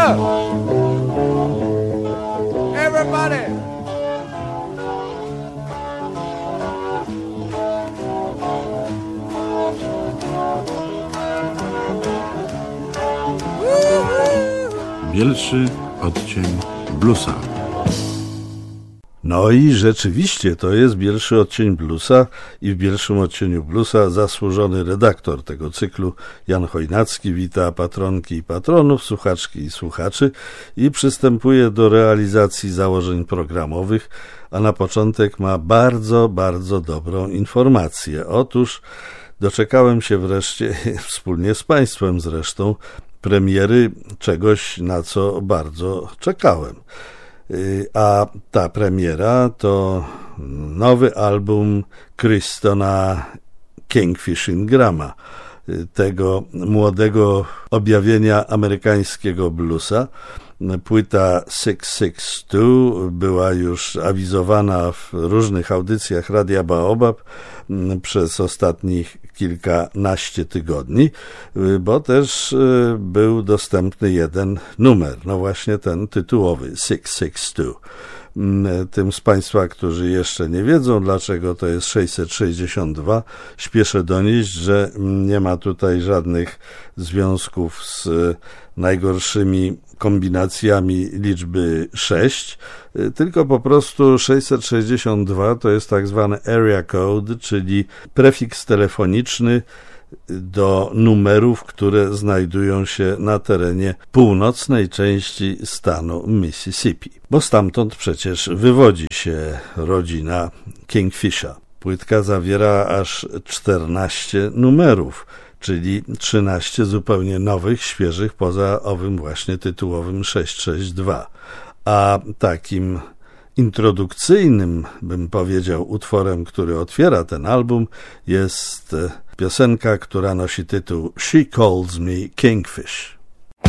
up! Everybody! Bielszy odcień bluesa. No i rzeczywiście to jest Bielszy odcień bluesa i w Bielszym odcieniu bluesa zasłużony redaktor tego cyklu Jan Chojnacki wita patronki i patronów, słuchaczki i słuchaczy i przystępuje do realizacji założeń programowych, a na początek ma bardzo, bardzo dobrą informację. Otóż doczekałem się wreszcie, wspólnie z Państwem zresztą, premiery czegoś, na co bardzo czekałem. A ta premiera to nowy album Christona Kingfishin Grama, tego młodego objawienia amerykańskiego bluesa. Płyta 662 była już awizowana w różnych audycjach Radia Baobab przez ostatnich kilkanaście tygodni, bo też był dostępny jeden numer, no właśnie ten tytułowy 662. Tym z Państwa, którzy jeszcze nie wiedzą, dlaczego to jest 662, śpieszę donieść, że nie ma tutaj żadnych związków z najgorszymi kombinacjami liczby 6, tylko po prostu 662 to jest tak zwany area code, czyli prefiks telefoniczny do numerów, które znajdują się na terenie północnej części stanu Mississippi, bo stamtąd przecież wywodzi się rodzina Kingfisha. Płytka zawiera aż 14 numerów, czyli 13 zupełnie nowych, świeżych, poza owym właśnie tytułowym 662. A takim introdukcyjnym, bym powiedział, utworem, który otwiera ten album, jest piosenka, która nosi tytuł She Calls Me Kingfish.